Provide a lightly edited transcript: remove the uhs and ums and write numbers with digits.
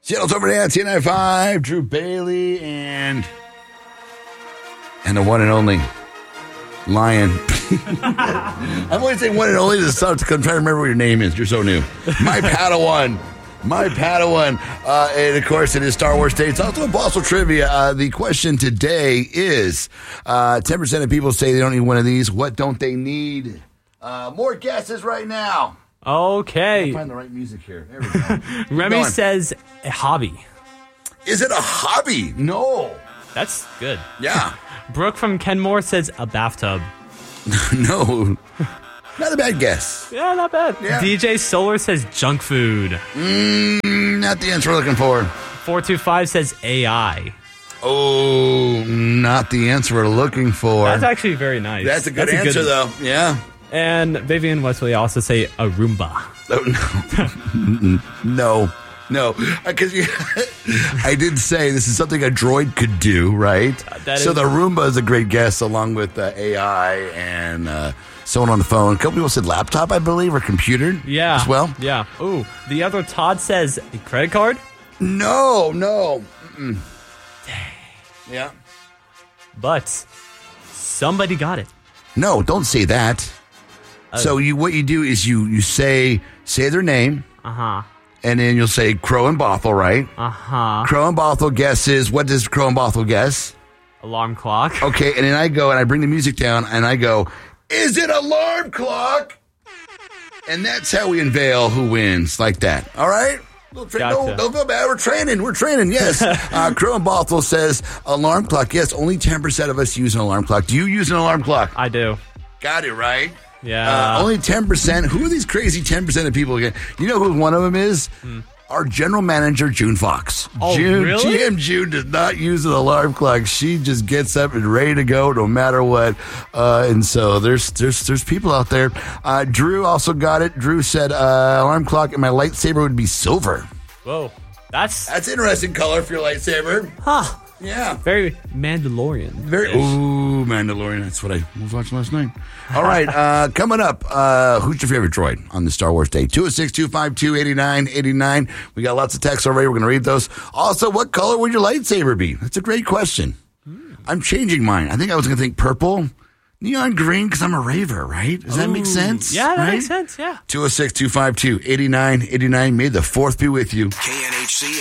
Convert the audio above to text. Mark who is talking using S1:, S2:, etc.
S1: Seattle's over there at C95, Drew Bailey, and the one and only Lion. I'm always saying one and only to start. I'm trying to remember what your name is. You're so new. My Padawan. And of course, it is Star Wars Day. It's also Apostle Trivia. The question today is 10% of people say they don't need one of these. What don't they need? More guesses right now.
S2: Okay.
S1: I'll find the right music here. There we go.
S2: Remy says a hobby.
S1: Is it a hobby? No.
S2: That's good.
S1: Yeah.
S2: Brooke from Kenmore says a bathtub.
S1: No. Not a bad guess.
S2: Yeah, not bad.
S1: Yeah.
S2: DJ Solar says junk food.
S1: Not the answer we're looking for.
S2: 425 says AI.
S1: Oh, not the answer we're looking for.
S2: That's actually very nice.
S1: That's a good answer, though. Yeah.
S2: And Vivian Wesley also say a Roomba.
S1: Oh, no, because I did say this is something a droid could do, right? So the Roomba is a great guess, along with AI and someone on the phone. A couple people said laptop, I believe, or computer.
S2: Yeah,
S1: as well.
S2: Yeah. Ooh, the other Todd says a credit card.
S1: No. Mm-mm.
S2: Dang.
S1: Yeah,
S2: but somebody got it.
S1: No, don't say that. So what you do is you say their name. And then you'll say Crow and Bothell, right? Crow and Bothell guesses. What does Crow and Bothell guess?
S2: Alarm clock.
S1: Okay, and then I go and I bring the music down and I go, is it alarm clock? And that's how we unveil who wins, like that. All right?
S2: Gotcha.
S1: Don't feel bad. We're training. Yes. Crow and Bothell says alarm clock. Yes, only 10% of us use an alarm clock. Do you use an alarm clock?
S2: I do.
S1: Got it, right?
S2: Yeah.
S1: Only 10%. Who are these crazy 10% of people again? You know who one of them is? Our general manager, June Fox.
S2: Oh, really?
S1: GM June does not use an alarm clock. She just gets up and ready to go no matter what. And so there's people out there. Drew also got it. Drew said alarm clock and my lightsaber would be silver.
S2: Whoa. That's
S1: interesting color for your lightsaber.
S2: Huh.
S1: Yeah.
S2: Very Mandalorian.
S1: Ooh, Mandalorian. That's what I was watching last night. All right. Coming up, who's your favorite droid on the Star Wars Day? 206-252-8989. We got lots of texts already. We're going to read those. Also, what color would your lightsaber be? That's a great question. I'm changing mine. I think I was going to think purple. Neon green because I'm a raver, right? Does that make sense?
S2: Yeah, that
S1: right?
S2: makes sense, yeah.
S1: 206-252-8989. May the 4th be with you.
S3: KNHC